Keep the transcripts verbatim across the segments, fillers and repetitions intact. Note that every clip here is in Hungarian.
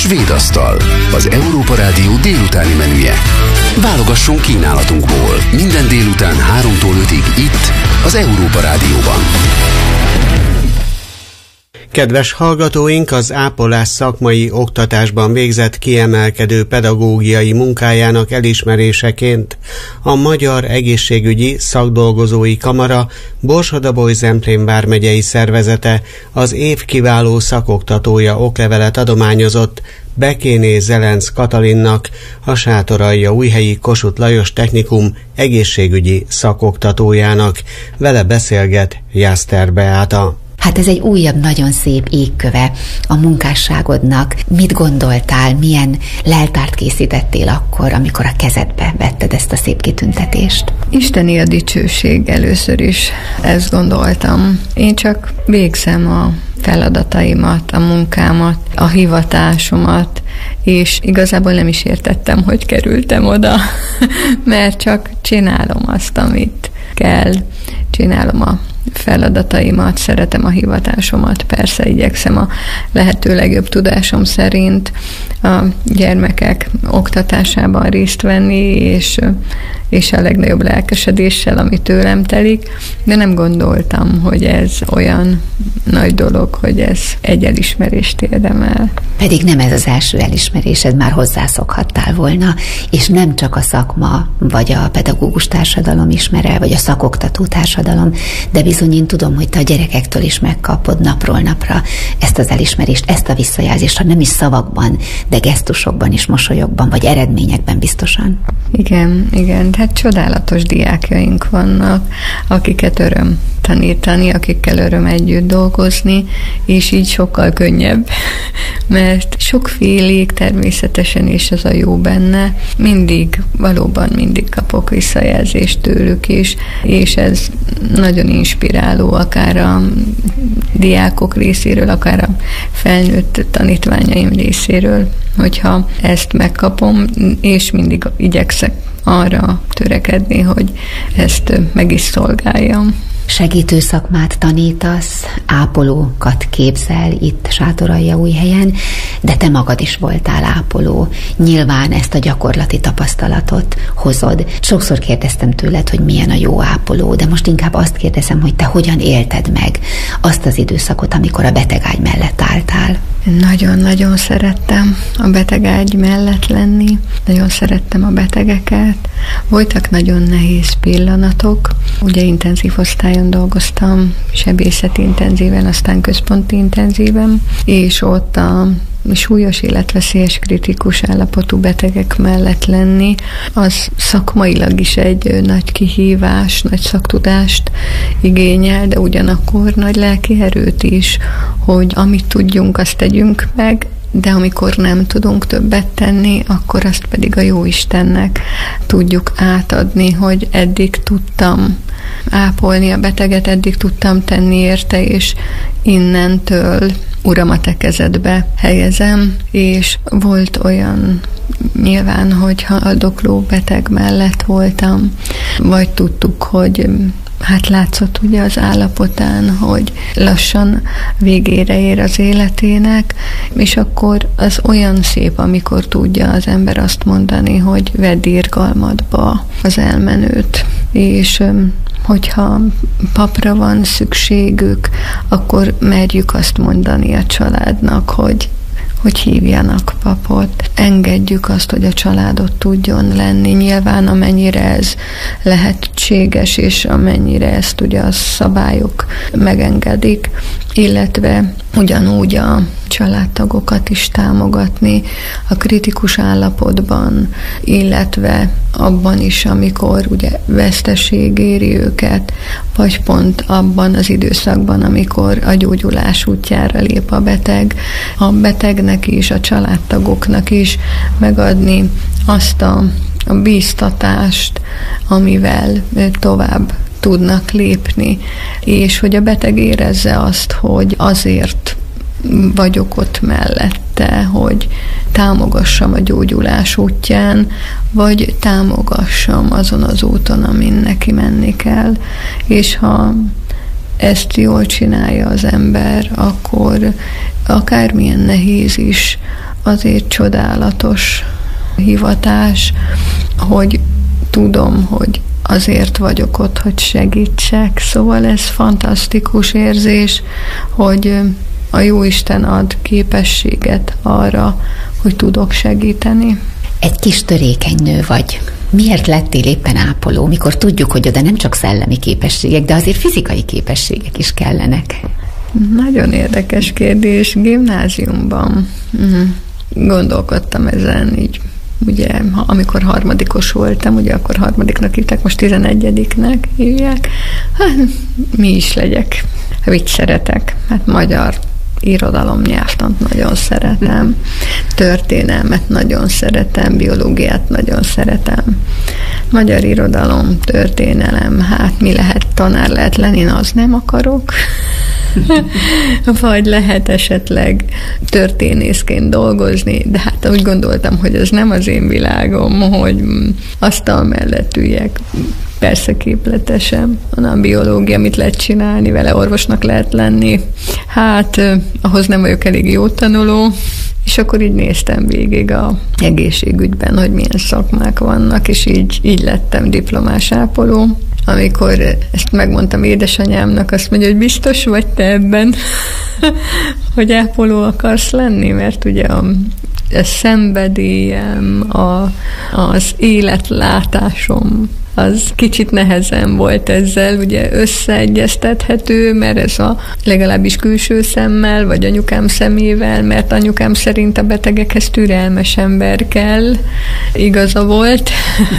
Svédasztal, az Európa Rádió délutáni menüje. Válogasson kínálatunkból minden délután háromtól ötig itt, az Európa Rádióban. Kedves hallgatóink, az ápolás szakmai oktatásban végzett kiemelkedő pedagógiai munkájának elismeréseként a Magyar Egészségügyi Szakdolgozói Kamara Borsod-Abaúj-Zemplén vármegyei szervezete az év kiváló szakoktatója oklevelet adományozott Bekéné Zelenc Katalinnak, a Sátoraljaújhelyi Kossuth Lajos Technikum egészségügyi szakoktatójának. Vele beszélget Jászter Beáta. Hát ez egy újabb, nagyon szép égköve a munkásságodnak. Mit gondoltál, milyen leltárt készítettél akkor, amikor a kezedbe vetted ezt a szép kitüntetést? Isteni a dicsőség, először is ezt gondoltam. Én csak végzem a feladataimat, a munkámat, a hivatásomat, és igazából nem is értettem, hogy kerültem oda, mert csak csinálom azt, amit kell, csinálom a feladataimat, szeretem a hivatásomat, persze igyekszem a lehető legjobb tudásom szerint a gyermekek oktatásában részt venni, és, és a legnagyobb lelkesedéssel, ami tőlem telik, de nem gondoltam, hogy ez olyan nagy dolog, hogy ez egy elismerést érdemel. Pedig nem ez az első elismerésed, már hozzászokhattál volna, és nem csak a szakma, vagy a pedagógus társadalom ismer el, vagy a szakoktató társadalom, de bizony én tudom, hogy te a gyerekektől is megkapod napról napra ezt az elismerést, ezt a visszajelzést, ha nem is szavakban, de gesztusokban is, mosolyokban, vagy eredményekben biztosan. Igen, igen, hát csodálatos diákjaink vannak, akiket öröm tanítani, akikkel öröm együtt dolgozni, és így sokkal könnyebb, mert sokfélék természetesen, és ez a jó benne, mindig, valóban mindig kapok visszajelzést tőlük is, és ez nagyon inspiráló, akár a diákok részéről, akár a felnőtt tanítványaim részéről, hogyha ezt megkapom, és mindig igyekszek arra törekedni, hogy ezt meg is szolgáljam. Segítő szakmát tanítasz, ápolókat képzel itt Sátoraljaújhelyen, de te magad is voltál ápoló. Nyilván ezt a gyakorlati tapasztalatot hozod. Sokszor kérdeztem tőled, hogy milyen a jó ápoló, de most inkább azt kérdezem, hogy te hogyan élted meg azt az időszakot, amikor a betegágy mellett álltál. Nagyon-nagyon szerettem a betegágy mellett lenni, nagyon szerettem a betegeket. Voltak nagyon nehéz pillanatok, ugye intenzív osztályon dolgoztam, sebészeti intenzíven, aztán központi intenzíven, és ott a súlyos életveszélyes kritikus állapotú betegek mellett lenni, az szakmailag is egy nagy kihívás, nagy szaktudást igényel, de ugyanakkor nagy lelki erőt is, hogy amit tudjunk, azt tegyünk meg, de amikor nem tudunk többet tenni, akkor azt pedig a Jóistennek tudjuk átadni, hogy eddig tudtam ápolni a beteget, eddig tudtam tenni érte, és innentől Uram, a te kezedbe helyezem, és volt olyan nyilván, hogy haldokló beteg mellett voltam, vagy tudtuk, hogy hát látszott ugye az állapotán, hogy lassan végére ér az életének, és akkor az olyan szép, amikor tudja az ember azt mondani, hogy vedd irgalmadba az elmenőt, és hogyha papra van szükségük, akkor merjük azt mondani a családnak, hogy hogy hívjanak papot. Engedjük azt, hogy a családot tudjon lenni. Nyilván amennyire ez lehetséges, és amennyire ezt ugye a szabályok megengedik, illetve ugyanúgy a családtagokat is támogatni a kritikus állapotban, illetve abban is, amikor ugye veszteség éri őket, vagy pont abban az időszakban, amikor a gyógyulás útjára lép a beteg. A betegnek is, a családtagoknak is megadni azt a, a bíztatást, amivel tovább tudnak lépni, és hogy a beteg érezze azt, hogy azért vagyok ott mellette, hogy támogassam a gyógyulás útján, vagy támogassam azon az úton, amin neki menni kell. És ha ezt jól csinálja az ember, akkor akármilyen nehéz is azért csodálatos hivatás, hogy tudom, hogy azért vagyok ott, hogy segítsek. Szóval ez fantasztikus érzés, hogy a Jóisten ad képességet arra, hogy tudok segíteni. Egy kis törékeny nő vagy. Miért lettél éppen ápoló, mikor tudjuk, hogy oda nem csak szellemi képességek, de azért fizikai képességek is kellenek? Nagyon érdekes kérdés. Gimnáziumban gondolkodtam ezen így. Ugye, amikor harmadikos voltam, ugye akkor harmadiknak hívták, most tizenegyediknek hívják. Hát, mi is legyek? Mit szeretek? Hát magyar irodalom, nyelvtant nagyon szeretem, történelmet nagyon szeretem, biológiát nagyon szeretem. Magyar irodalom, történelem, hát mi lehet, tanár lehet lenni, én az nem akarok. Vagy lehet esetleg történészként dolgozni, de hát úgy gondoltam, hogy ez nem az én világom, hogy asztal mellett üljek. Persze képletesen, hanem biológia, mit lehet csinálni vele, orvosnak lehet lenni. Hát, ahhoz nem vagyok elég jó tanuló, és akkor így néztem végig a egészségügyben, hogy milyen szakmák vannak, és így, így lettem diplomás ápoló. Amikor ezt megmondtam édesanyámnak, azt mondja, hogy biztos vagy te ebben, hogy ápoló akarsz lenni, mert ugye a a szenvedélyem, a, az életlátásom, az kicsit nehezen volt ezzel, ugye összeegyeztethető, mert ez a legalábbis külső szemmel, vagy anyukám szemével, mert anyukám szerint a betegekhez türelmes ember kell, igaza volt,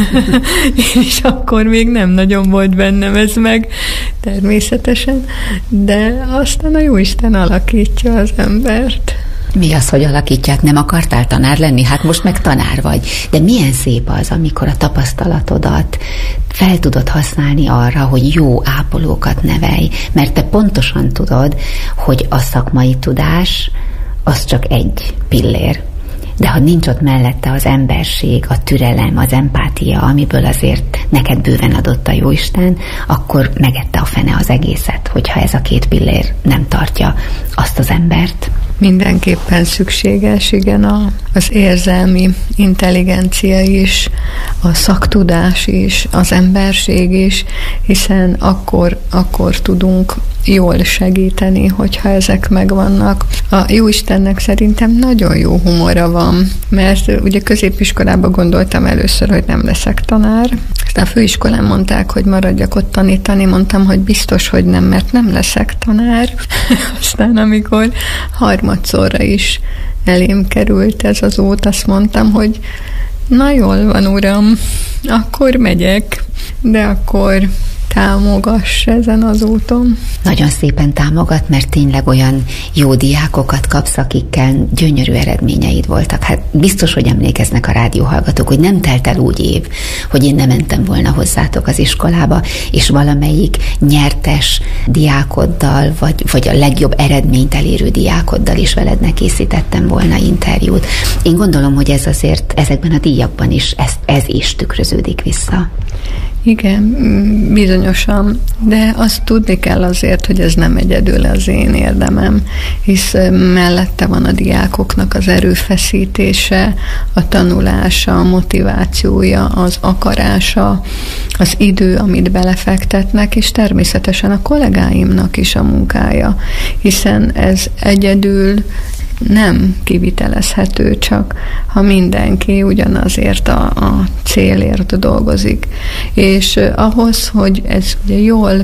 és akkor még nem nagyon volt bennem ez meg, természetesen, de aztán a Jóisten alakítja az embert. Mi az, hogy alakítják? Nem akartál tanár lenni? Hát most meg tanár vagy. De milyen szép az, amikor a tapasztalatodat fel tudod használni arra, hogy jó ápolókat nevelj. Mert te pontosan tudod, hogy a szakmai tudás az csak egy pillér. De ha nincs ott mellette az emberség, a türelem, az empátia, amiből azért neked bőven adott a Jóisten, akkor megette a fene az egészet, hogyha ez a két pillér nem tartja azt az embert. Mindenképpen szükséges, igen, a, az érzelmi intelligencia is, a szaktudás is, az emberség is, hiszen akkor, akkor tudunk jól segíteni, hogyha ezek megvannak. A Jóistennek szerintem nagyon jó humora van, mert ugye középiskolában gondoltam először, hogy nem leszek tanár. Aztán a főiskolán mondták, hogy maradjak ott tanítani, mondtam, hogy biztos, hogy nem, mert nem leszek tanár. Aztán amikor harmadszorra is elém került ez az út, azt mondtam, hogy na jól van, uram, akkor megyek, de akkor támogass ezen az úton. Nagyon szépen támogat, mert tényleg olyan jó diákokat kapsz, akikkel gyönyörű eredményeid voltak. Hát biztos, hogy emlékeznek a rádióhallgatók, hogy nem telt el úgy év, hogy én nem mentem volna hozzátok az iskolába, és valamelyik nyertes diákoddal, vagy, vagy a legjobb eredményt elérő diákoddal is veled ne készítettem volna interjút. Én gondolom, hogy ez azért ezekben a díjakban is, ez, ez is tükröződik vissza. Igen, bizonyosan, de azt tudni kell azért, hogy ez nem egyedül az én érdemem, hisz mellette van a diákoknak az erőfeszítése, a tanulása, a motivációja, az akarása, az idő, amit belefektetnek, és természetesen a kollégáimnak is a munkája, hiszen ez egyedül nem kivitelezhető, csak ha mindenki ugyanazért a, a célért dolgozik. És eh, ahhoz, hogy ez ugye jól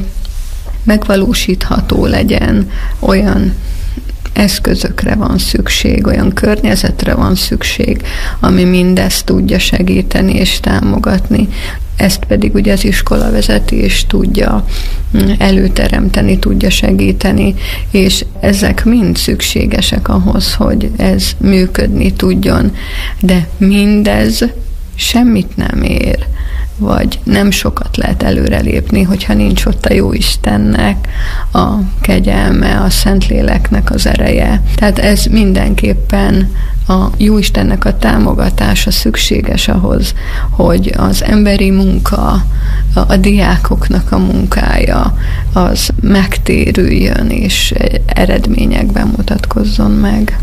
megvalósítható legyen, olyan eszközökre van szükség, olyan környezetre van szükség, ami mindezt tudja segíteni és támogatni. Ezt pedig ugye az iskolavezetés tudja előteremteni, tudja segíteni, és ezek mind szükségesek ahhoz, hogy ez működni tudjon. De mindez semmit nem ér, vagy nem sokat lehet előrelépni, hogyha nincs ott a Jóistennek a kegyelme, a Szentléleknek az ereje. Tehát ez mindenképpen a Jóistennek a támogatása szükséges ahhoz, hogy az emberi munka, a, a diákoknak a munkája az megtérüljön és eredményekben mutatkozzon meg.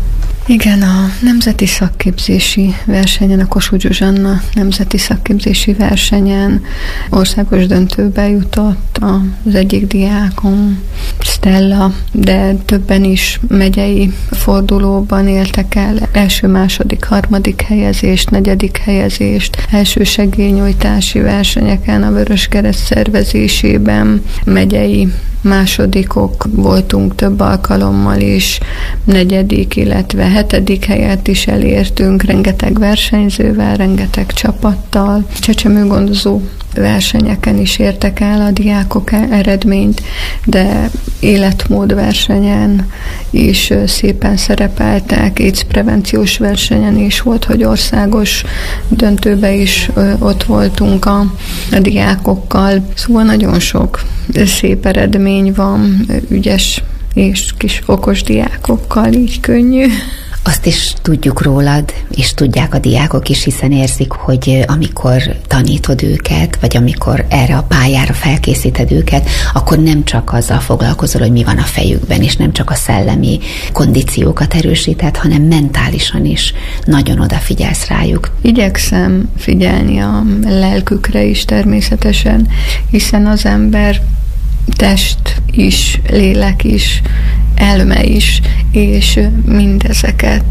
Igen, a nemzeti szakképzési versenyen, a Kossuth Zsuzsanna nemzeti szakképzési versenyen országos döntőbe jutott az egyik diákom, Stella, de többen is megyei fordulóban éltek el első, második, harmadik helyezést, negyedik helyezést, első segélynyújtási versenyeken a Vöröskereszt szervezésében megyei másodikok voltunk több alkalommal is, negyedik, illetve hetedik helyet is elértünk, rengeteg versenyzővel, rengeteg csapattal, csecsemőgondozó versenyeken is értek el a diákok eredményt, de életmódversenyen is szépen szerepeltek, AIDS prevenciós versenyen is volt, hogy országos döntőbe is ott voltunk a, a diákokkal. Szóval nagyon sok szép eredmény van, ügyes és kis okos diákokkal, így könnyű. Azt is tudjuk rólad, és tudják a diákok is, hiszen érzik, hogy amikor tanítod őket, vagy amikor erre a pályára felkészíted őket, akkor nem csak azzal foglalkozol, hogy mi van a fejükben, és nem csak a szellemi kondíciókat erősíted, hanem mentálisan is nagyon odafigyelsz rájuk. Igyekszem figyelni a lelkükre is természetesen, hiszen az ember test is, lélek is, elme is, és mindezeket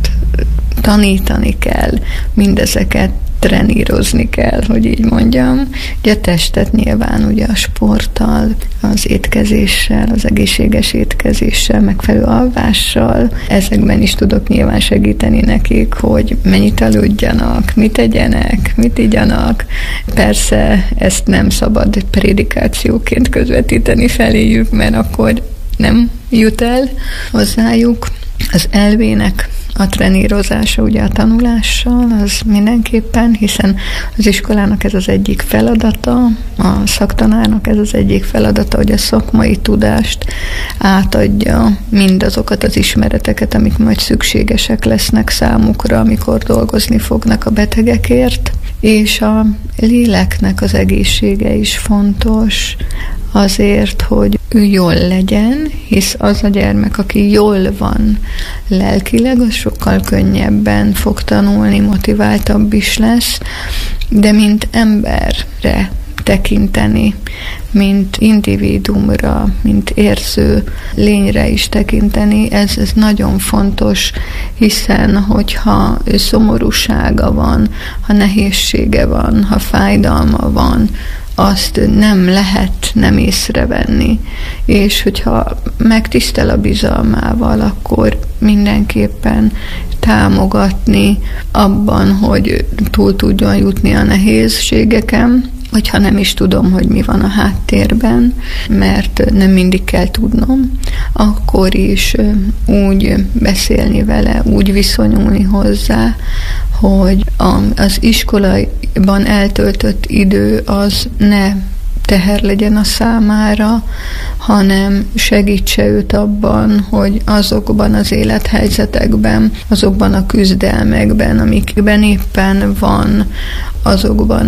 tanítani kell, mindezeket trenírozni kell, hogy így mondjam. Ugye a testet nyilván ugye a sporttal, az étkezéssel, az egészséges étkezéssel, megfelelő alvással, ezekben is tudok nyilván segíteni nekik, hogy mennyit aludjanak, mit tegyenek, mit igyanak. Persze ezt nem szabad prédikációként közvetíteni feléjük, mert akkor nem jut el hozzájuk. Az elvének a trenírozása ugye a tanulással, az mindenképpen, hiszen az iskolának ez az egyik feladata, a szaktanárnak ez az egyik feladata, hogy a szakmai tudást átadja, mindazokat az ismereteket, amik majd szükségesek lesznek számukra, amikor dolgozni fognak a betegekért, és a léleknek az egészsége is fontos, azért, hogy ő jól legyen, hisz az a gyermek, aki jól van lelkileg, az sokkal könnyebben fog tanulni, motiváltabb is lesz, de mint emberre tekinteni, mint individuumra, mint érző lényre is tekinteni, ez, ez nagyon fontos, hiszen hogyha szomorúsága van, ha nehézsége van, ha fájdalma van, azt nem lehet nem észrevenni. És hogyha megtisztel a bizalmával, akkor mindenképpen támogatni abban, hogy túl tudjon jutni a nehézségeken, hogyha nem is tudom, hogy mi van a háttérben, mert nem mindig kell tudnom, akkor is úgy beszélni vele, úgy viszonyulni hozzá, hogy az iskolában eltöltött idő az ne teher legyen a számára, hanem segítse őt abban, hogy azokban az élethelyzetekben, azokban a küzdelmekben, amikben éppen van, azokban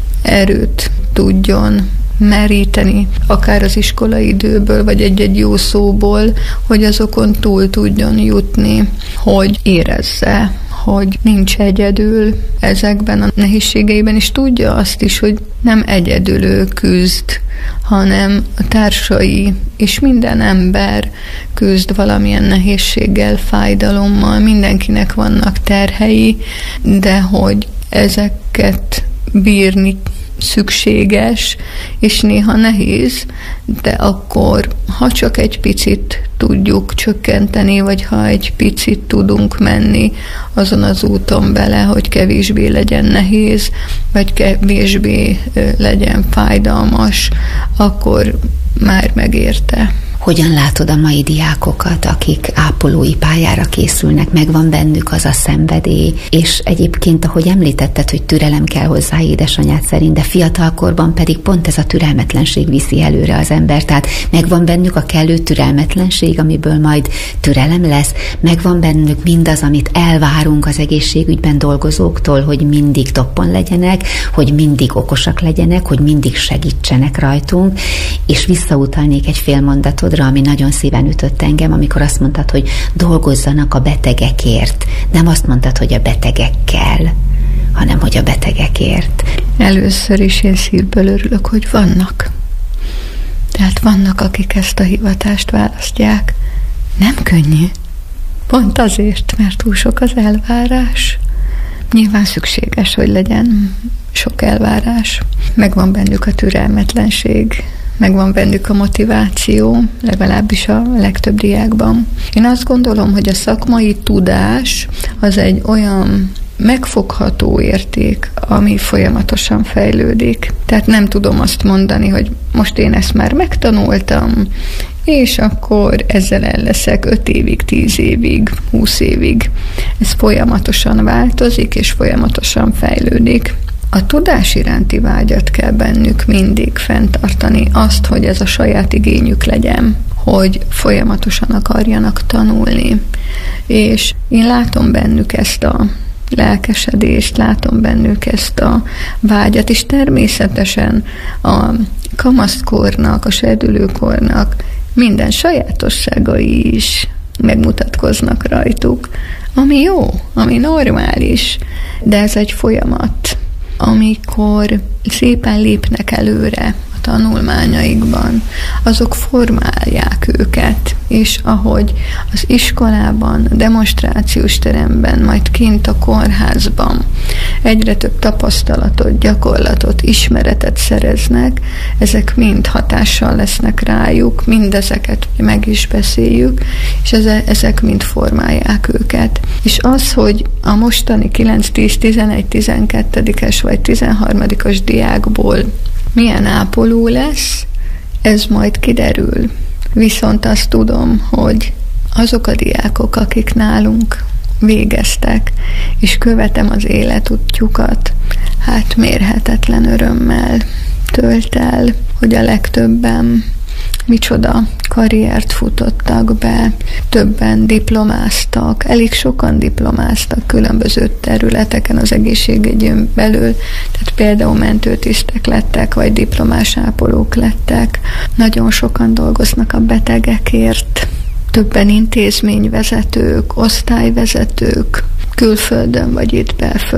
erőt tudjon meríteni, akár az iskolai időből, vagy egy-egy jó szóból, hogy azokon túl tudjon jutni, hogy érezze, hogy nincs egyedül ezekben a nehézségeiben, és tudja azt is, hogy nem egyedül ő küzd, hanem a társai és minden ember küzd valamilyen nehézséggel, fájdalommal, mindenkinek vannak terhei, de hogy ezeket bírni szükséges, és néha nehéz, de akkor, ha csak egy picit tudjuk csökkenteni, vagy ha egy picit tudunk menni azon az úton bele, hogy kevésbé legyen nehéz, vagy kevésbé legyen fájdalmas, akkor már megérte. Hogyan látod a mai diákokat, akik ápolói pályára készülnek, megvan bennük az a szenvedély, és egyébként, ahogy említetted, hogy türelem kell hozzá édesanyád szerint, de fiatalkorban pedig pont ez a türelmetlenség viszi előre az ember, tehát megvan bennük a kellő türelmetlenség, amiből majd türelem lesz, megvan bennük mindaz, amit elvárunk az egészségügyben dolgozóktól, hogy mindig toppon legyenek, hogy mindig okosak legyenek, hogy mindig segítsenek rajtunk, és visszautalnék egy fél mondatot, mondásodra, ami nagyon szíven ütött engem, amikor azt mondtad, hogy dolgozzanak a betegekért. Nem azt mondtad, hogy a betegekkel, hanem hogy a betegekért. Először is én szívből örülök, hogy vannak. Tehát vannak, akik ezt a hivatást választják. Nem könnyű. Pont azért, mert túl sok az elvárás. Nyilván szükséges, hogy legyen sok elvárás. Megvan bennük a türelmetlenség, megvan bennük a motiváció, legalábbis a legtöbb diákban. Én azt gondolom, hogy a szakmai tudás az egy olyan megfogható érték, ami folyamatosan fejlődik. Tehát nem tudom azt mondani, hogy most én ezt már megtanultam, és akkor ezzel el leszek öt évig, tíz évig, húsz évig. Ez folyamatosan változik, és folyamatosan fejlődik. A tudás iránti vágyat kell bennük mindig fenntartani, azt, hogy ez a saját igényük legyen, hogy folyamatosan akarjanak tanulni. És én látom bennük ezt a lelkesedést, látom bennük ezt a vágyat, és természetesen a kamaszkornak, a serdülőkornak minden sajátosságai is megmutatkoznak rajtuk, ami jó, ami normális, de ez egy folyamat, amikor szépen lépnek előre a tanulmányaikban, azok formálják őket, és ahogy az iskolában, a demonstrációs teremben, majd kint a kórházban egyre több tapasztalatot, gyakorlatot, ismeretet szereznek, ezek mind hatással lesznek rájuk, mindezeket meg is beszéljük, és ezek mind formálják őket. És az, hogy a mostani kilenc, tíz, tizenegy, tizenkettedikes vagy tizenharmadikos diákból milyen ápoló lesz, ez majd kiderül. Viszont azt tudom, hogy azok a diákok, akik nálunk végeztek, és követem az életútjukat, hát mérhetetlen örömmel tölt el, hogy a legtöbben micsoda karriert futottak be, többen diplomáztak, elég sokan diplomáztak különböző területeken az egészségügyön belül, tehát például mentőtisztek lettek, vagy diplomás ápolók lettek. Nagyon sokan dolgoznak a betegekért, többen intézményvezetők, osztályvezetők, külföldön vagy itt belföldön.